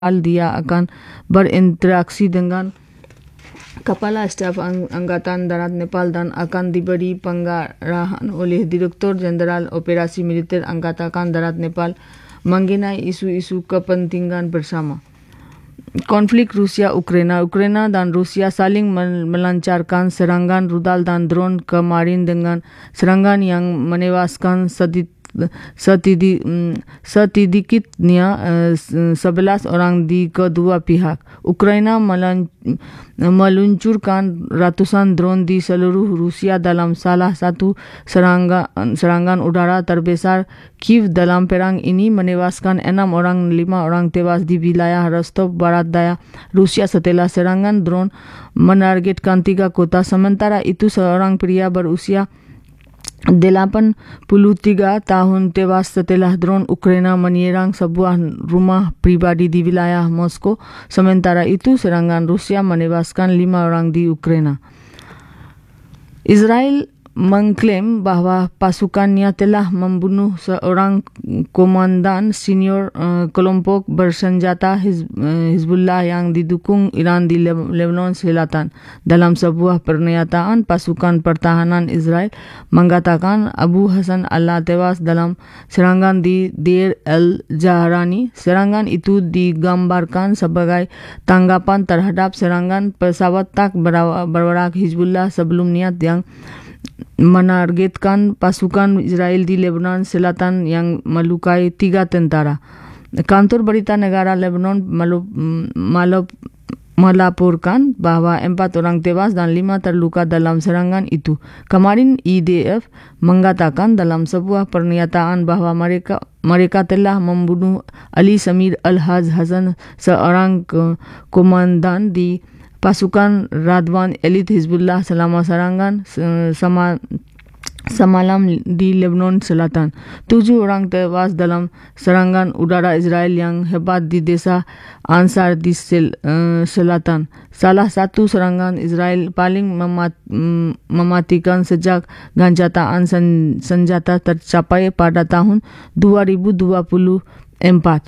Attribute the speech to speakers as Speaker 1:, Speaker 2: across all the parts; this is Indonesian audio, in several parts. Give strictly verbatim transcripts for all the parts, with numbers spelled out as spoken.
Speaker 1: dia akan berinteraksi dengan Kepala Staf Angkatan Darat Nepal dan akan diberi pengarahan oleh Direktur Jenderal Operasi Militer Angkatan Darat Nepal mengenai isu-isu kepentingan bersama. Konflik Rusia-Ukraina. Ukraina dan Rusia saling melancarkan serangan rudal dan drone kemarin dengan serangan yang menewaskan sedikit Setidi, setidaknya sebelas orang di kedua pihak. Ukraina meluncurkan ratusan drone di seluruh Rusia dalam salah satu serangan, serangan udara terbesar. Kiev dalam perang ini menewaskan enam orang, lima orang tewas di wilayah Rostov Barat Daya Rusia setelah serangan drone menargetkan tiga kota. Sementara itu seorang pria berusia delapan puluh tiga tahun tewas setelah drone Ukraina menyerang sebuah rumah pribadi di wilayah Moskow. Sementara itu serangan Rusia menewaskan lima orang di Ukraina. Israel mengklaim bahwa pasukannya telah membunuh seorang komandan senior uh, kelompok bersenjata Hiz, uh, Hizbullah yang didukung Iran di Lebanon Selatan. Dalam sebuah pernyataan, pasukan pertahanan Israel mengatakan Abu Hassan Allah tewas dalam serangan di Deir el-Zahrani. Serangan itu digambarkan sebagai tanggapan terhadap serangan pesawat tak berbarak Hizbullah sebelumnya yang menargetkan pasukan Israel di Lebanon Selatan yang melukai tiga tentara. Kantor berita negara Lebanon melaporkan bahwa empat orang tewas dan lima terluka dalam serangan itu. Kemarin I D F mengatakan dalam sebuah pernyataan bahwa mereka mereka telah membunuh Ali Samir Al-Haj Hassan, seorang komandan di pasukan Radwan elit Hizbullah selama serangan sama semalam di Lebanon Selatan. Tujuh orang tewas dalam serangan udara Israel yang hebat di desa Ansar di sel, uh, Selatan. Salah satu serangan Israel paling memat, um, mematikan sejak gencatan sen, senjata tercapai pada tahun dua ribu dua puluh empat.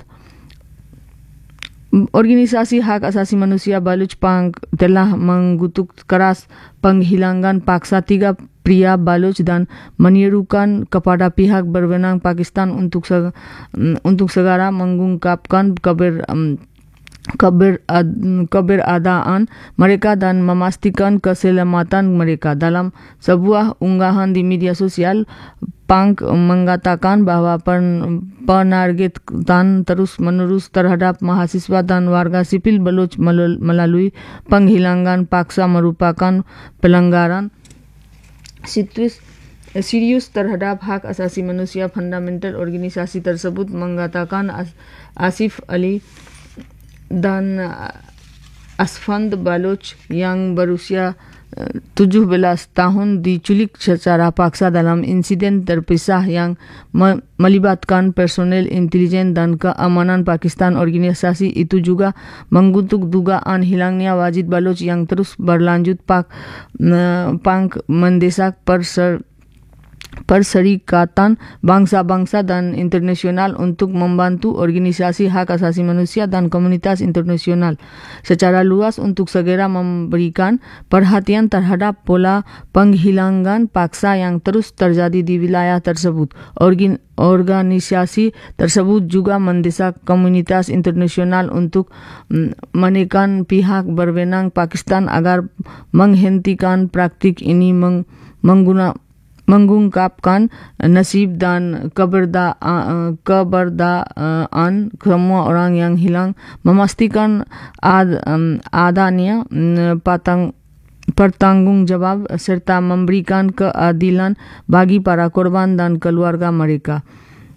Speaker 1: Organisasi Hak Asasi Manusia Baluch Punk telah mengutuk keras penghilangan paksa tiga pria Baluch dan menyerukan kepada pihak berwenang Pakistan untuk se- untuk segera mengungkapkan kabar um, Keber, keberadaan mereka dan memastikan keselamatan mereka. Dalam sebuah unggahan di media sosial, Punk mengatakan bahwa penargetan terus-menerus terhadap mahasiswa dan warga sipil Baloch melalui penghilangan paksa merupakan pelanggaran situs serius terhadap hak asasi manusia fundamental. Organisasi tersebut mengatakan Asif Ali dan Asfand Baloch yang berusia tujuh belas tahun diculik secara paksa dalam insiden terpisah yang me- melibatkan personel intelijen dan keamanan Pakistan. Organisasi itu juga mengutuk dugaan hilangnya Wajid Baloch yang terus berlanjut. Pak uh, Punk mendesak perser Perserikatan Bangsa-Bangsa dan Internasional untuk membantu organisasi hak asasi manusia dan komunitas internasional secara luas untuk segera memberikan perhatian terhadap pola penghilangan paksa yang terus terjadi di wilayah tersebut. Organ- organisasi tersebut juga mendesak komunitas internasional untuk menekan pihak berwenang Pakistan agar menghentikan praktik ini meng- menggunakan mengungkapkan nasib dan keberda, uh, keberdaan semua orang yang hilang, memastikan ad, um, adanya um, patang, pertanggungjawab serta memberikan keadilan bagi para korban dan keluarga mereka.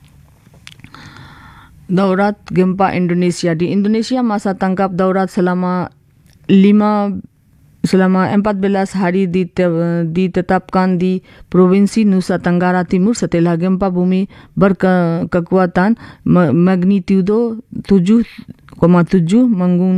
Speaker 1: Daurat Gempa Indonesia. Di Indonesia masa tangkap daurat selama lima Selama empat belas hari ditetapkan di Provinsi Nusa Tenggara Timur setelah gempa bumi berkekuatan magnitudo tujuh koma tujuh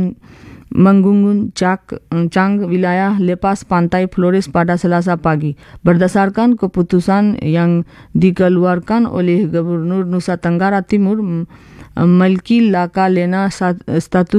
Speaker 1: mengguncang wilayah lepas pantai Flores pada Selasa pagi. Berdasarkan keputusan yang dikeluarkan oleh Gubernur Nusa Tenggara Timur Malki Laka Lena Status